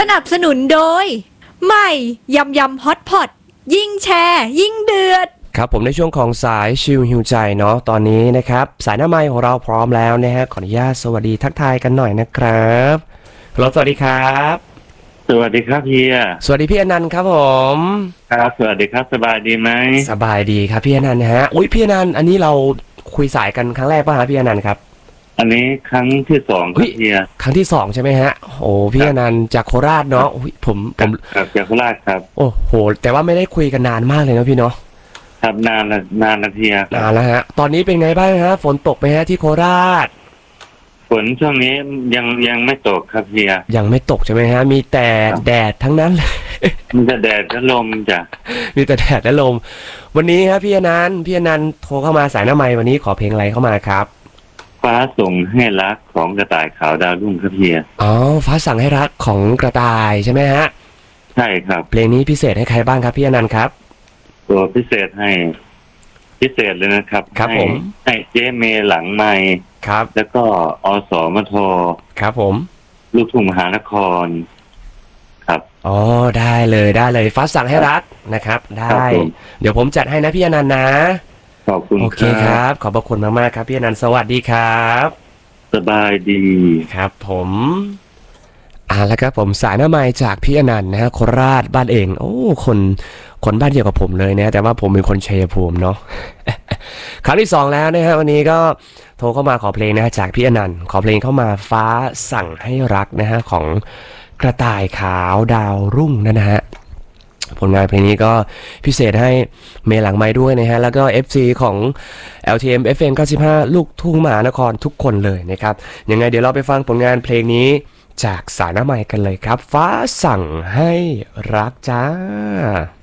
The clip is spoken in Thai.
นับสนุนโดยใหม่ยำยำฮอตพอตยิ่งแชร์ยิ่งเดือดครับผมในช่วงของสายชิลฮิวใจเนาะตอนนี้นะครับสายหน้าไมค์ของเราพร้อมแล้วนะฮะขออนุญาตสวัสดีทักทายกันหน่อยนะครับสวัสดีครับสวัสดีครับเฮียสวัสดีพี่อนันต์ครับผมครับสวัสดีครับสบายดีไหมสบายดีครับพี่อนันต์ฮะอุ้ยพี่อนันต์อันนี้เราคุยสายกันครั้งแรกป่ะฮะพี่อนันต์ครับอันนี้ครั้งที่2ครับเฮียครั้งที่2ใช่ไหมฮะโอ้พี่อนันต์จากโคราชเนาะผมจากโคราชครับโอ้โหแต่ว่าไม่ได้คุยกันนานมากเลยนะพี่เนาะครับนานแล้วเฮียนานแล้วฮะตอนนี้เป็นไงบ้างฮะฝนตกไหมฮะที่โคราชฝนช่วงนี้ยังไม่ตกครับเฮียยังไม่ตกใช่ไหมฮะมีแต่แดดทั้งนั้นเลยมีแต่แดดและลมจ้ะมีแต่แดดและลมวันนี้ครับพี่อนันต์โทรเข้ามาสายหน้าไมค์วันนี้ขอเพลงอะไรเข้ามาครับฟ้าส่งให้รักของกระต่ายขาวดาวรุ่งครับเฮียอ๋อฟ้าสั่งให้รักของกระต่ายใช่ไหมฮะใช่ครับเพลงนี้พิเศษให้ใครบ้างครับพี่อนันต์ครับตัวพิเศษให้พิเศษเลยนะครับครับผมให้เจเมหลังไมค์ครับแล้วก็อสมทครับผมลูกทุ่งมหานครครับอ๋อได้เลยฟ้าสั่งให้รักนะครับได้เดี๋ยวผมจัดให้นะพี่อนันต์นะขอบคุณโอเคครับขอบพระคุณมากๆครับพี่อนันต์สวัสดีครับสบายดีครับผมแล้วครับผมสายหน้าไมค์จากพี่อนันต์นะฮะโคราชบ้านเองโอ้คนบ้านเดียวกับผมเลยนะแต่ว่าผมเป็นคนชัยภูมิเนาะครั้งที่2แล้วนะฮะวันนี้ก็โทรเข้ามาขอเพลงนะฮะจากพี่อนันต์ขอเพลงเข้ามาฟ้าสั่งให้รักนะฮะของกระต่ายขาวดาวรุ่งนะฮะผลงานเพลงนี้ก็พิเศษให้เมย์หลังไม้ด้วยนะฮะแล้วก็ FC ของ LTM FM 95ลูกทุ่งมหานครทุกคนเลยนะครับยังไงเดี๋ยวเราไปฟังผลงานเพลงนี้จากสายหน้าไมค์กันเลยครับฟ้าสั่งให้รักจ้า